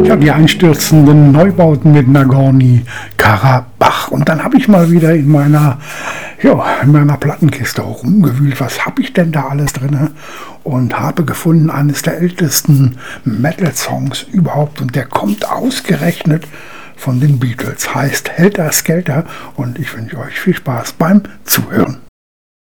Ja, die einstürzenden Neubauten mit Nagorny-Karabach. Und dann habe ich mal wieder in meiner Plattenkiste rumgewühlt. Was habe ich denn da alles drin? Und habe gefunden, eines der ältesten Metal-Songs überhaupt. Und der kommt ausgerechnet von den Beatles. Heißt Helter Skelter. Und ich wünsche euch viel Spaß beim Zuhören.